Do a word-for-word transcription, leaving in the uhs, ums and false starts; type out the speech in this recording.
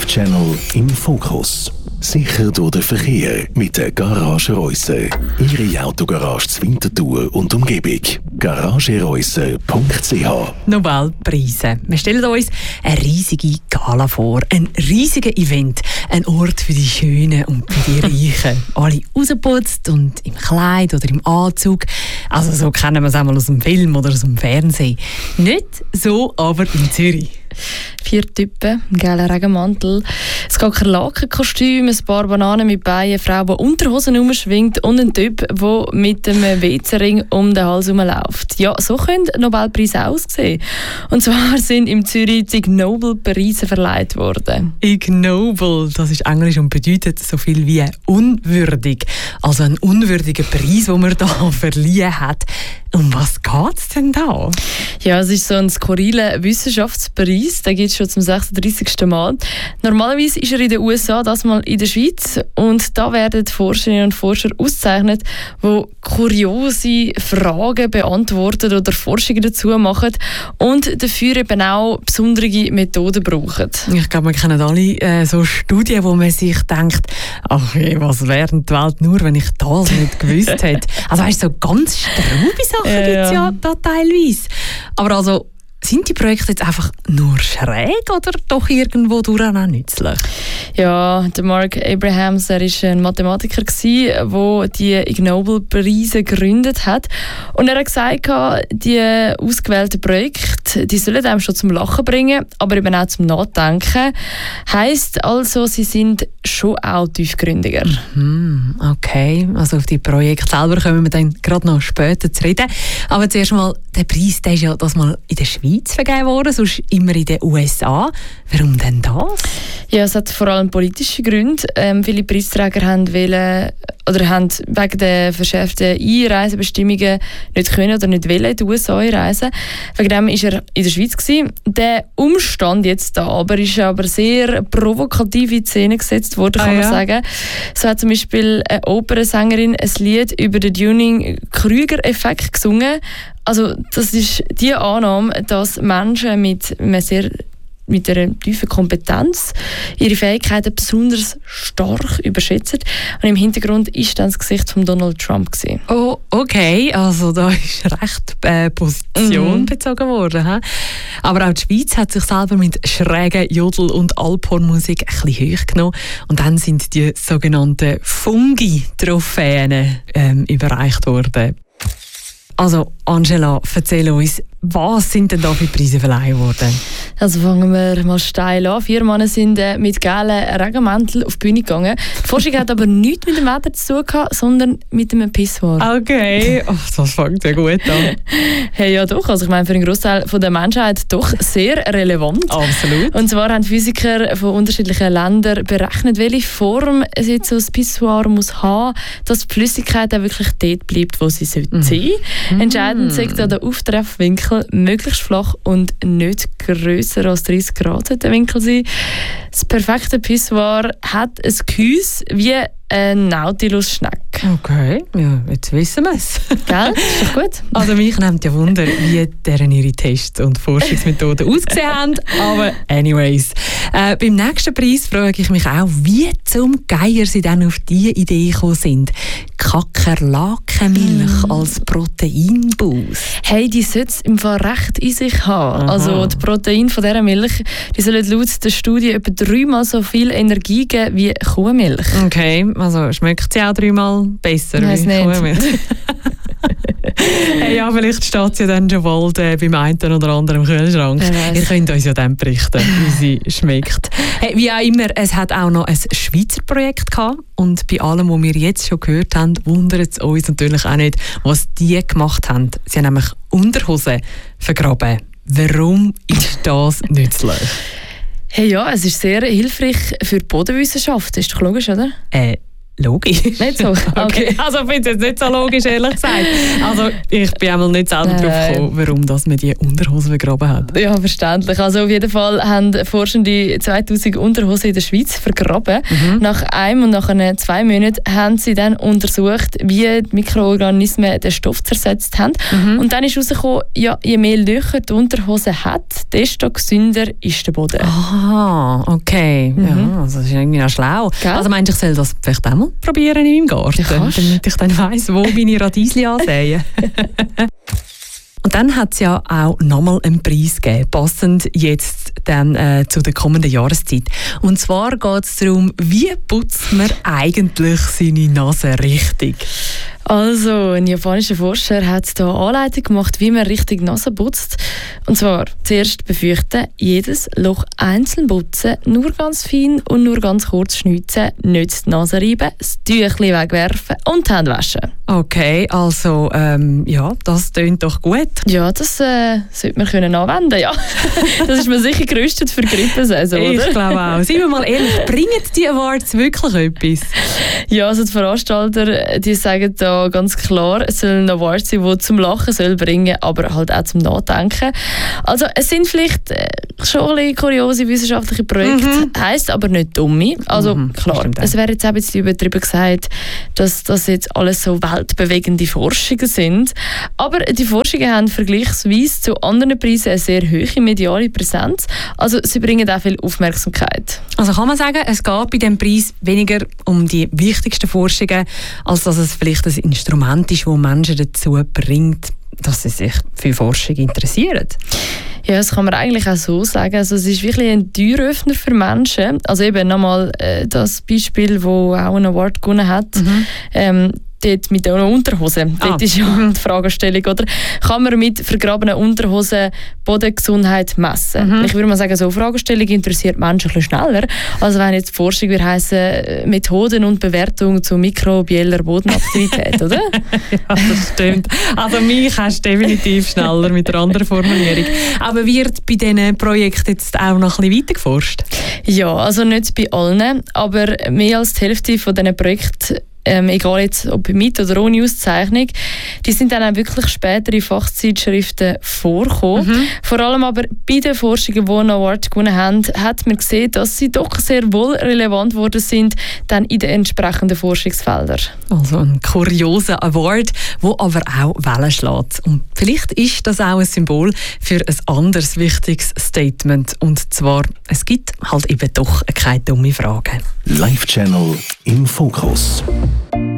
Channel im Fokus. Sicher durch den Verkehr mit der Garage Reusser. Ihre Autogarage zur Winterthur und Umgebung. garage reusser punkt c h. Nobelpreise. Wir stellen uns eine riesige Gala vor. Ein riesiger Event. Ein Ort für die Schönen und für die Reichen. Alle rausgeputzt und im Kleid oder im Anzug. Also so kennen wir es auch mal aus dem Film oder aus dem Fernsehen. Nicht so aber in Zürich. Vier Typen, ein gelber Regenmantel, ein Kakerlakenkostüm, ein paar Bananen mit Beinen, eine Frau, die Unterhosen rumschwingt und ein Typ, der mit einem W C-Ring um den Hals herumläuft. Ja, so können Nobelpreise aussehen. Und zwar sind im Zürich die Ig Nobel-Preise verleiht worden. Ig Nobel, das ist Englisch und bedeutet so viel wie unwürdig. Also ein unwürdiger Preis, den man da verliehen hat. Um was geht es denn da? Ja, es ist so ein skurriler Wissenschaftspreis. Den gibt es schon zum sechsunddreißigsten Mal. Normalerweise ist er in den U S A, das mal in der Schweiz. Und da werden Forscherinnen und Forscher ausgezeichnet, die kuriose Fragen beantworten oder Forschungen dazu machen und dafür eben auch besondere Methoden brauchen. Ich glaube, wir kennen alle äh, so Studien, wo man sich denkt, ach, was wäre die Welt nur, wenn ich das nicht gewusst hätte. Also weißt du, so ganz straube Sachen ja, gibt es ja ja da teilweise. Aber also, sind die Projekte jetzt einfach nur schräg oder doch irgendwo durch auch nützlich? Ja, der Mark Abrahams, er war ein Mathematiker, der die Ig Nobel-Preise gegründet hat. Und er hat gesagt, die ausgewählten Projekte, die sollen einem schon zum Lachen bringen, aber eben auch zum Nachdenken. Heisst also, sie sind schon auch tiefgründiger. Mhm, okay, also auf die Projekte selber kommen wir dann gerade noch später zu reden. Aber zuerst mal, der Preis, der ist ja das mal in der Schweiz vergeben worden, sonst immer in den U S A. Warum denn das? Ja, es hat vor allem politische Gründe. Ähm, viele Preisträger haben wollen, oder haben wegen der verschärften Einreisebestimmungen nicht können oder nicht wollen in die U S A einreisen. Wegen dem war er in der Schweiz gewesen. Der Umstand jetzt da aber ist aber sehr provokativ in die Szene gesetzt worden, kann ah, man ja. sagen. So hat zum Beispiel eine Opernsängerin ein Lied über den Dunning-Kruger-Effekt gesungen. Also das ist die Annahme, dass Menschen mit einem sehr mit einer tiefen Kompetenz ihre Fähigkeiten besonders stark überschätzen. Und im Hintergrund ist dann das Gesicht von Donald Trump gewesen. Oh, okay. Also da ist recht äh, Position mhm. bezogen worden. He? Aber auch die Schweiz hat sich selber mit schrägen Jodel- und Alphornmusik ein bisschen hochgenommen. Und dann sind die sogenannten Fungi-Trophäen ähm, überreicht worden. Also Angela, erzähl uns, was sind denn da für Preise verleihen worden? Also fangen wir mal steil an. Vier Männer sind äh, mit gelben Regenmänteln auf die Bühne gegangen. Die Forschung hat aber nichts mit dem Wetter zu tun gehabt, sondern mit einem Pissoir. Okay, oh, das fängt ja gut an. Hey, ja doch, also ich meine für einen Großteil der Menschheit doch sehr relevant. Absolut. Und zwar haben Physiker von unterschiedlichen Ländern berechnet, welche Form es jetzt so ein Pissoir muss haben, dass die Flüssigkeit auch wirklich dort bleibt, wo sie sollte sein. Mm. Entscheidend ist da der Auftreffwinkel, möglichst flach und nicht grösser als dreißig Grad sollte der Winkel sein. Das perfekte Pissoir hat ein Gehäuse wie eine Nautilus-Schnecke. Okay, ja, jetzt wissen wir es. Gell? Ist doch gut. Also mich nimmt ja Wunder, wie deren ihre Tests und Forschungsmethoden ausgesehen haben. Aber anyways, äh, beim nächsten Preis frage ich mich auch, wie zum Geier sie dann auf diese Idee gekommen sind. Kakerlakenmilch mm. als Proteinboost. Hey, die sollte es im Fall recht in sich haben. Aha. Also die Proteine von dieser Milch, die sollen laut der Studie etwa dreimal so viel Energie geben wie Kuhmilch. Okay, also schmeckt sie auch dreimal besser wie Kuhmilch? Hey, ja, vielleicht steht sie ja dann schon bald äh, beim einen oder anderen im Kühlschrank. Ihr könnt uns ja dann berichten, wie sie schmeckt. Hey, wie auch immer, es hat auch noch ein Schweizer Projekt gehabt. Und bei allem, was wir jetzt schon gehört haben, wundert es uns natürlich auch nicht, was die gemacht haben. Sie haben nämlich Unterhosen vergraben. Warum ist das nützlich? Hey, ja, es ist sehr hilfreich für die Bodenwissenschaft. Ist doch logisch, oder? Äh, logisch. Nicht so? Okay. Okay. Also ich finde es jetzt nicht so logisch, ehrlich gesagt. Also ich bin einmal nicht selber Nein. drauf gekommen, warum das man die Unterhose begraben hat. Ja, verständlich. Also auf jeden Fall haben Forschende zweitausend Unterhosen in der Schweiz vergraben. Mhm. Nach einem und nach einem zwei Monaten haben sie dann untersucht, wie die Mikroorganismen den Stoff zersetzt haben. Mhm. Und dann ist herausgekommen, ja, je mehr Löcher die Unterhose hat, desto gesünder ist der Boden. Aha, okay. Mhm. Ja, also das ist irgendwie auch schlau. Gell? Also meinst du, ich soll das vielleicht auch mal probieren in meinem Garten, Ja, kannst. damit ich dann weiss, wo meine Radiesli ansäen. Und dann hat es ja auch nochmal einen Preis gegeben, passend jetzt dann, äh, zu der kommenden Jahreszeit. Und zwar geht es darum, wie putzt man eigentlich seine Nase richtig? Also, ein japanischer Forscher hat hier eine Anleitung gemacht, wie man richtig Nase putzt. Und zwar zuerst befürchten, jedes Loch einzeln putzen, nur ganz fein und nur ganz kurz schnitzen, nicht die Nase reiben, das Tüchlein wegwerfen und die Hände waschen. Okay, also ähm, ja, das klingt doch gut. Ja, das äh, sollte man können anwenden, ja. Das ist man sicher gerüstet für die Grippesaison, oder? Ich glaube auch. Seien wir mal ehrlich, bringen die Awards wirklich etwas? Ja, also die Veranstalter, die sagen da ganz klar, es soll ein Award sein, der zum Lachen soll bringen, aber halt auch zum Nachdenken. Also es sind vielleicht äh, schon ein bisschen kuriose wissenschaftliche Projekte, Mhm. heisst aber nicht dumme. Also Mhm, klar, stimmt auch. es wäre jetzt auch ein bisschen übertrieben gesagt, dass das jetzt alles so weltbewegende Forschungen sind. Aber die Forschungen haben vergleichsweise zu anderen Preisen eine sehr hohe mediale Präsenz. Also sie bringen auch viel Aufmerksamkeit. Also kann man sagen, es geht bei diesem Preis weniger um die wichtigsten Forschungen, als dass es vielleicht ein Instrument ist, das Menschen dazu bringt, dass sie sich für Forschung interessieren. Ja, das kann man eigentlich auch so sagen. Also es ist wirklich ein Türöffner für Menschen. Also eben nochmal äh, das Beispiel, wo auch einen Award gewonnen hat. Mhm. Ähm, dort mit einer Unterhose. Ah. Dort ist ja die Fragestellung, oder? Kann man mit vergrabenen Unterhosen Bodengesundheit messen? Mhm. Ich würde mal sagen, so eine Fragestellung interessiert Menschen ein bisschen schneller. Also wenn jetzt die Forschung würde heissen, Methoden und Bewertung zu mikrobieller Bodenaktivität, oder? Ja, das stimmt. Also mich hast du definitiv schneller mit einer anderen Formulierung. Aber wird bei diesen Projekten jetzt auch noch ein bisschen weiter geforscht? Ja, also nicht bei allen, aber mehr als die Hälfte von diesen Projekten, ähm, egal jetzt ob mit oder ohne Auszeichnung, die sind dann auch wirklich später in Fachzeitschriften vorgekommen. Mhm. Vor allem aber bei den Forschungen, die einen Award gewonnen haben, hat man gesehen, dass sie doch sehr wohl relevant geworden sind dann in den entsprechenden Forschungsfeldern. Also ein kurioser Award, der aber auch Wellen schlägt. Und vielleicht ist das auch ein Symbol für ein anderes wichtiges Statement. Und zwar, es gibt halt eben doch keine dumme Fragen. Live Channel im Fokus.